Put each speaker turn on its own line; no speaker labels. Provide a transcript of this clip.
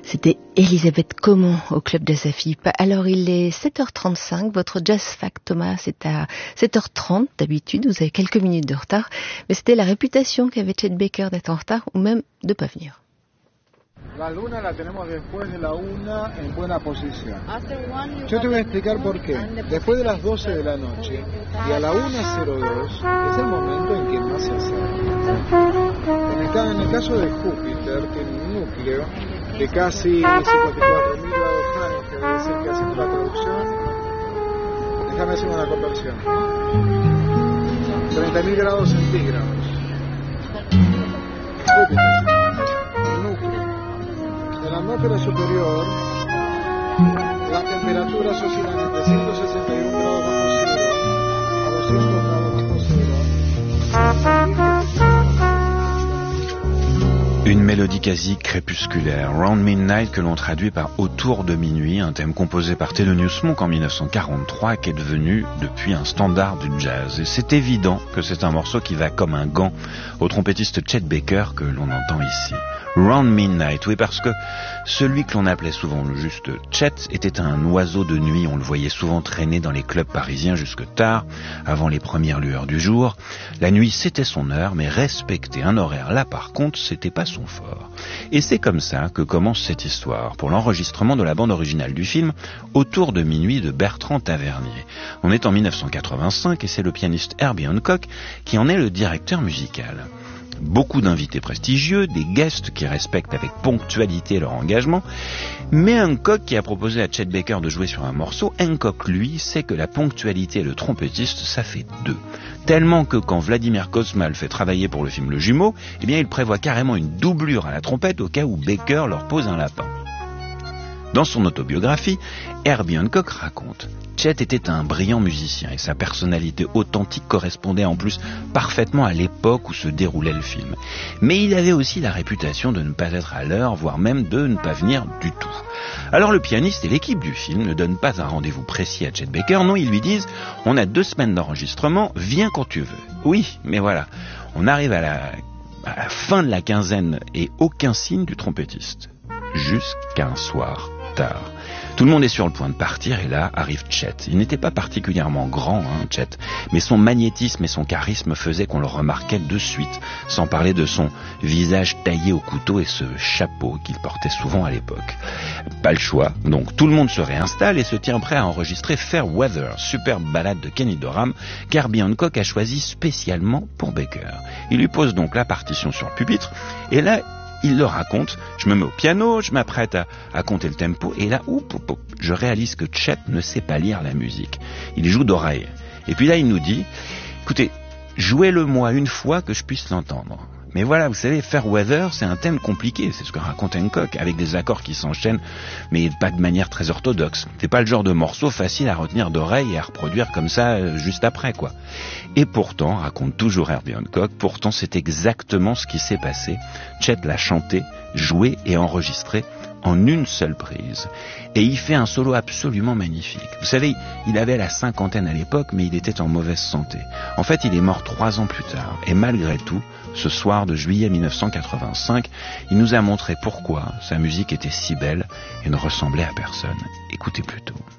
C'était Elisabeth Caumont au Club de sa fille. Alors il est 7h35, votre Jazz Fact Thomas c'est à 7h30 d'habitude, vous avez quelques minutes de retard, mais c'était la réputation qu'avait Chet Baker d'être en retard ou même de pas venir.
La luna la tenemos después de la 1 en buena posición. Yo te voy a explicar por qué. Después de las 12 de la noche y a la 1:02 es el momento en que más se acerca. En el caso de Júpiter, tiene un núcleo de casi 54.000 grados Fahrenheit, que debe decir que haciendo la traducción, déjame hacer una conversión, 30.000 grados centígrados. Júpiter, el núcleo. En la atmósfera superior, las temperaturas oscilan entre 161 grados bajo cero a 200 grados bajo cero.
Une mélodie quasi crépusculaire, Round Midnight, que l'on traduit par Autour de minuit, un thème composé par Thelonious Monk en 1943 qui est devenu depuis un standard du jazz. Et c'est évident que c'est un morceau qui va comme un gant au trompettiste Chet Baker que l'on entend ici. Round Midnight, oui, parce que celui que l'on appelait souvent le juste Chet était un oiseau de nuit. On le voyait souvent traîner dans les clubs parisiens jusque tard, avant les premières lueurs du jour. La nuit, c'était son heure, mais respecter un horaire là, par contre, c'était pas son fort. Et c'est comme ça que commence cette histoire, pour l'enregistrement de la bande originale du film Autour de minuit de Bertrand Tavernier. On est en 1985 et c'est le pianiste Herbie Hancock qui en est le directeur musical. Beaucoup d'invités prestigieux, des guests qui respectent avec ponctualité leur engagement, mais Hancock qui a proposé à Chet Baker de jouer sur un morceau, Hancock lui sait que la ponctualité et le trompettiste ça fait deux. Tellement que quand Vladimir Cosma le fait travailler pour le film Le Jumeau, eh bien il prévoit carrément une doublure à la trompette au cas où Baker leur pose un lapin. Dans son autobiographie, Herbie Hancock raconte « Chet était un brillant musicien et sa personnalité authentique correspondait en plus parfaitement à l'époque où se déroulait le film. Mais il avait aussi la réputation de ne pas être à l'heure, voire même de ne pas venir du tout. Alors le pianiste et l'équipe du film ne donnent pas un rendez-vous précis à Chet Baker, non, ils lui disent « On a 2 semaines d'enregistrement, viens quand tu veux. » Oui, mais voilà, on arrive à la fin de la quinzaine et aucun signe du trompettiste. Jusqu'à un soir tard. Tout le monde est sur le point de partir et là arrive Chet. Il n'était pas particulièrement grand, Chet, mais son magnétisme et son charisme faisaient qu'on le remarquait de suite, sans parler de son visage taillé au couteau et ce chapeau qu'il portait souvent à l'époque. Pas le choix, donc tout le monde se réinstalle et se tient prêt à enregistrer Fair Weather, superbe ballade de Kenny Dorham, qu'Herbie Hancock a choisi spécialement pour Baker. Il lui pose donc la partition sur le pupitre et là, il le raconte, je me mets au piano, je m'apprête à compter le tempo, et là, je réalise que Chet ne sait pas lire la musique. Il joue d'oreille. Et puis là, il nous dit, écoutez, jouez-le-moi une fois que je puisse l'entendre. Mais voilà, vous savez, Fairweather, c'est un thème compliqué, c'est ce que raconte Hancock, avec des accords qui s'enchaînent, mais pas de manière très orthodoxe. C'est pas le genre de morceau facile à retenir d'oreille et à reproduire comme ça juste après, quoi. Et pourtant, raconte toujours Herbie Hancock, pourtant c'est exactement ce qui s'est passé. Chet l'a chanté, joué et enregistré en une seule prise. Et il fait un solo absolument magnifique. Vous savez, il avait la 50aine à l'époque, mais il était en mauvaise santé. En fait, il est mort 3 ans plus tard. Et malgré tout, ce soir de juillet 1985, il nous a montré pourquoi sa musique était si belle et ne ressemblait à personne. Écoutez plutôt.